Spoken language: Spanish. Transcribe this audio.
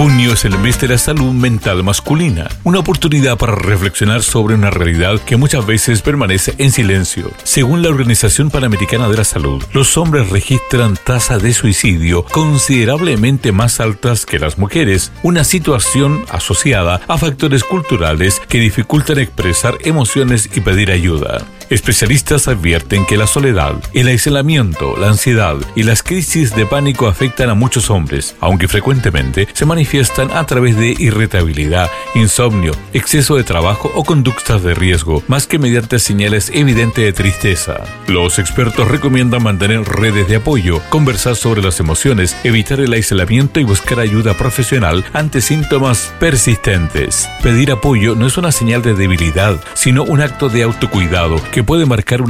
Junio es el mes de la salud mental masculina, una oportunidad para reflexionar sobre una realidad que muchas veces permanece en silencio. Según la Organización Panamericana de la Salud, los hombres registran tasas de suicidio considerablemente más altas que las mujeres, una situación asociada a factores culturales que dificultan expresar emociones y pedir ayuda. Especialistas advierten que la soledad, el aislamiento, la ansiedad y las crisis de pánico afectan a muchos hombres, aunque frecuentemente se manifiestan a través de irritabilidad, insomnio, exceso de trabajo o conductas de riesgo, más que mediante señales evidentes de tristeza. Los expertos recomiendan mantener redes de apoyo, conversar sobre las emociones, evitar el aislamiento y buscar ayuda profesional ante síntomas persistentes. Pedir apoyo no es una señal de debilidad, sino un acto de autocuidado que puede marcar